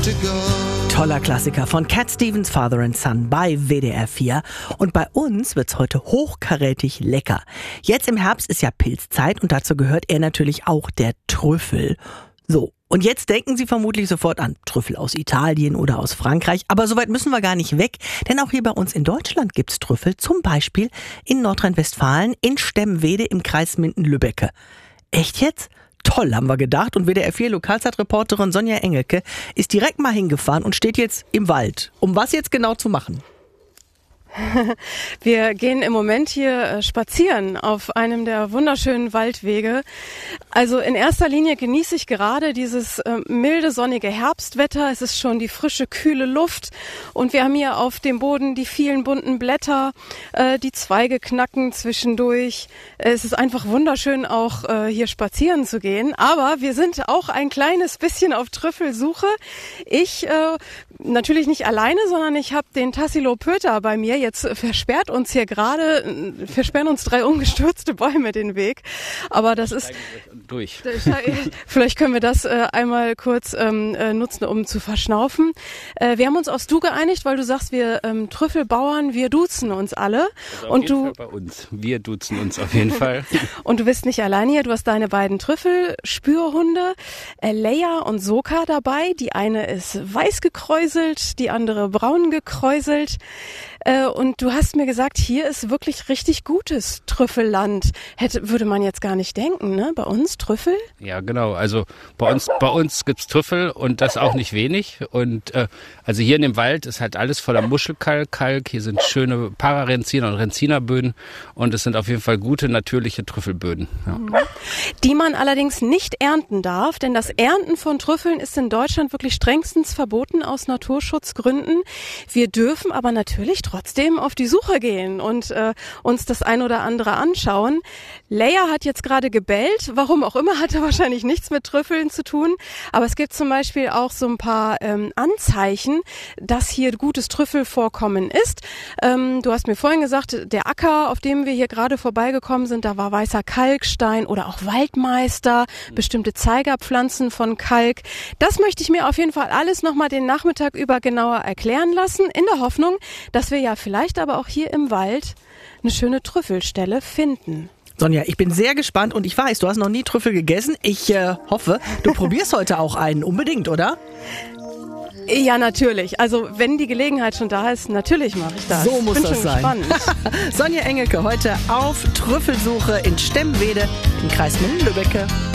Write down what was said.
to go. Toller Klassiker von Cat Stevens, Father and Son bei WDR 4. Und bei uns wird's heute hochkarätig lecker. Jetzt im Herbst ist ja Pilzzeit und dazu gehört natürlich auch der Trüffel. So, und jetzt denken Sie vermutlich sofort an Trüffel aus Italien oder aus Frankreich. Aber so weit müssen wir gar nicht weg, denn auch hier bei uns in Deutschland gibt's Trüffel. Zum Beispiel in Nordrhein-Westfalen in Stemwede im Kreis Minden-Lübbecke. Echt jetzt? Toll, haben wir gedacht. Und WDR 4 Lokalzeitreporterin Sonja Engelke ist direkt mal hingefahren und steht jetzt im Wald. Um was jetzt genau zu machen? Wir gehen im Moment hier spazieren auf einem der wunderschönen Waldwege. Also in erster Linie genieße ich gerade dieses milde, sonnige Herbstwetter. Es ist schon die frische, kühle Luft und wir haben hier auf dem Boden die vielen bunten Blätter, die Zweige knacken zwischendurch. Es ist einfach wunderschön, auch hier spazieren zu gehen. Aber wir sind auch ein kleines bisschen auf Trüffelsuche. Ich natürlich nicht alleine, sondern ich habe den Tassilo Pöter bei mir. Jetzt versperren uns 3 umgestürzte Bäume den Weg. Aber das ist durch. Vielleicht können wir das einmal kurz nutzen, um zu verschnaufen. Wir haben uns aufs Du geeinigt, weil du sagst, wir Trüffelbauern, wir duzen uns alle. Also und du bei uns. Wir duzen uns auf jeden Fall. Und du bist nicht alleine hier. Du hast deine beiden Trüffelspürhunde, Leia und Soka dabei. Die eine ist weiß gekräuselt, die andere braun gekräuselt. Und du hast mir gesagt, hier ist wirklich richtig gutes Trüffelland. Würde man jetzt gar nicht denken, ne? Bei uns Trüffel? Ja, genau. Also bei uns gibt's Trüffel und das auch nicht wenig. Und also hier in dem Wald ist halt alles voller Muschelkalk. Hier sind schöne Pararenziner und Renzinerböden und es sind auf jeden Fall gute natürliche Trüffelböden. Ja. Die man allerdings nicht ernten darf, denn das Ernten von Trüffeln ist in Deutschland wirklich strengstens verboten aus Naturschutzgründen. Wir dürfen aber natürlich trotzdem auf die Suche gehen und uns das ein oder andere anschauen. Leia hat jetzt gerade gebellt. Warum auch immer, hatte wahrscheinlich nichts mit Trüffeln zu tun. Aber es gibt zum Beispiel auch so ein paar Anzeichen, dass hier gutes Trüffelvorkommen ist. Du hast mir vorhin gesagt, der Acker, auf dem wir hier gerade vorbeigekommen sind, da war weißer Kalkstein oder auch Waldmeister, bestimmte Zeigerpflanzen von Kalk. Das möchte ich mir auf jeden Fall alles nochmal den Nachmittag über genauer erklären lassen, in der Hoffnung, dass wir ja vielleicht aber auch hier im Wald eine schöne Trüffelstelle finden. Sonja, ich bin sehr gespannt und ich weiß, du hast noch nie Trüffel gegessen. Ich hoffe, du probierst heute auch einen. Unbedingt, oder? Ja, natürlich. Also wenn die Gelegenheit schon da ist, natürlich mache ich das. So muss das sein. Spannend. Sonja Engelke heute auf Trüffelsuche in Stemwede im Kreis Minden-Lübbecke.